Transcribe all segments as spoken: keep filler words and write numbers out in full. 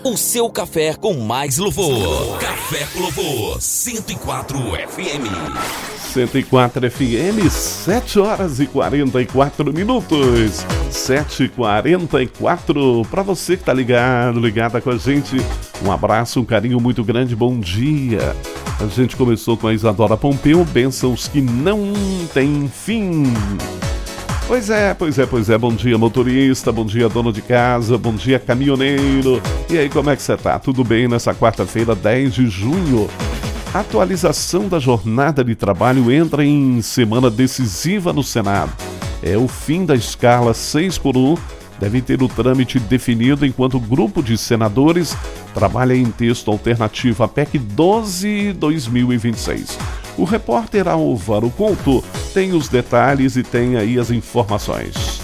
O seu café com mais louvor. Café com Louvor, cento e quatro F M. cento e quatro F M, sete horas e quarenta e quatro minutos. sete e quarenta e quatro. Para você que tá ligado, ligada com a gente, um abraço, um carinho muito grande, bom dia. A gente começou com a Isadora Pompeu, bênçãos que não têm fim. Pois é, pois é, pois é, bom dia motorista, bom dia dono de casa, bom dia caminhoneiro. E aí, como é que você tá? Tudo bem nessa quarta-feira, dez de junho? A atualização da jornada de trabalho entra em semana decisiva no Senado. É o fim da escala seis por um, deve ter o trâmite definido enquanto o grupo de senadores trabalha em texto alternativo à P E C doze dois mil e vinte e seis. O repórter Álvaro Couto tem os detalhes e tem aí as informações.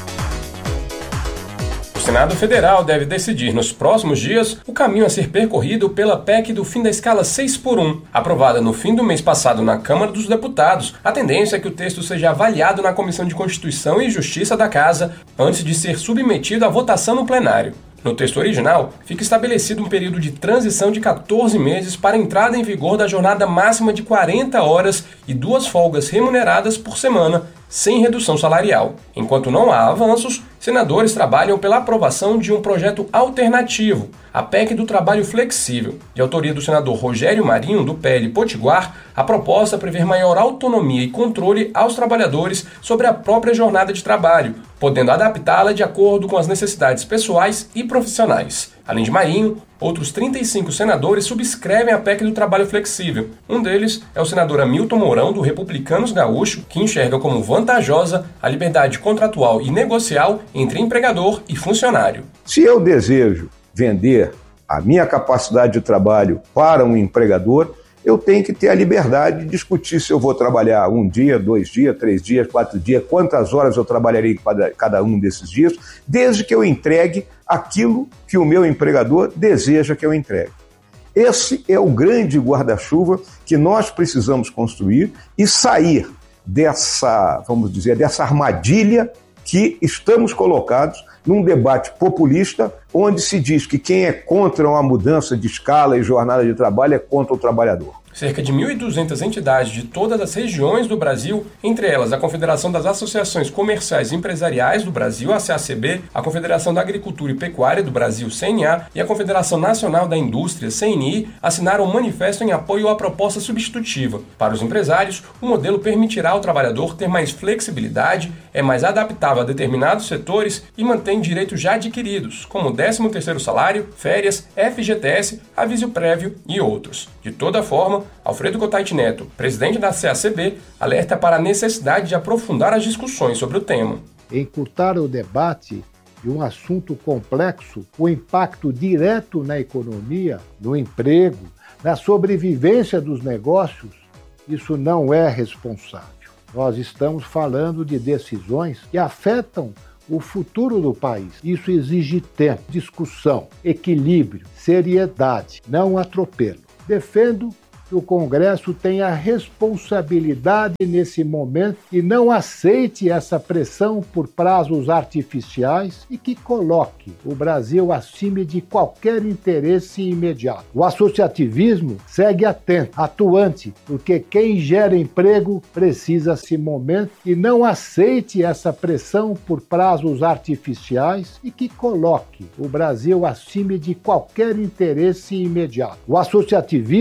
O Senado Federal deve decidir nos próximos dias o caminho a ser percorrido pela P E C do fim da escala seis por um. Aprovada no fim do mês passado na Câmara dos Deputados, a tendência é que o texto seja avaliado na Comissão de Constituição e Justiça da Casa antes de ser submetido à votação no plenário. No texto original, fica estabelecido um período de transição de quatorze meses para a entrada em vigor da jornada máxima de quarenta horas e duas folgas remuneradas por semana, sem redução salarial. Enquanto não há avanços, senadores trabalham pela aprovação de um projeto alternativo, a P E C do Trabalho Flexível. De autoria do senador Rogério Marinho, do P L Potiguar, a proposta prevê maior autonomia e controle aos trabalhadores sobre a própria jornada de trabalho, podendo adaptá-la de acordo com as necessidades pessoais e profissionais. Além de Marinho, outros trinta e cinco senadores subscrevem a P E C do Trabalho Flexível. Um deles é o senador Hamilton Mourão, do Republicanos Gaúcho, que enxerga como vantajosa a liberdade contratual e negocial entre empregador e funcionário. Se eu desejo vender a minha capacidade de trabalho para um empregador, eu tenho que ter a liberdade de discutir se eu vou trabalhar um dia, dois dias, três dias, quatro dias, quantas horas eu trabalharei em cada um desses dias, desde que eu entregue aquilo que o meu empregador deseja que eu entregue. Esse é o grande guarda-chuva que nós precisamos construir e sair dessa, vamos dizer, dessa armadilha que estamos colocados num debate populista, onde se diz que quem é contra uma mudança de escala e jornada de trabalho é contra o trabalhador. Cerca de mil e duzentas entidades de todas as regiões do Brasil, entre elas a Confederação das Associações Comerciais e Empresariais do Brasil, a C A C B, a Confederação da Agricultura e Pecuária do Brasil, C N A, e a Confederação Nacional da Indústria, C N I, assinaram um manifesto em apoio à proposta substitutiva. Para os empresários, o modelo permitirá ao trabalhador ter mais flexibilidade, é mais adaptável a determinados setores e mantém direitos já adquiridos, como décimo terceiro salário, férias, F G T S, aviso prévio e outros. De toda forma, Alfredo Gotait Neto, presidente da C A C B, alerta para a necessidade de aprofundar as discussões sobre o tema. Encurtar o debate de um assunto complexo, o impacto direto na economia, no emprego, na sobrevivência dos negócios, isso não é responsável. Nós estamos falando de decisões que afetam o futuro do país. Isso exige tempo, discussão, equilíbrio, seriedade, não atropelo. Defendo que o Congresso tenha responsabilidade nesse momento e não aceite essa pressão por prazos artificiais e que coloque o Brasil acima de qualquer interesse imediato. O associativismo segue atento, atuante, porque quem gera emprego precisa se momento e não aceite essa pressão por prazos artificiais e que coloque o Brasil acima de qualquer interesse imediato. O associativismo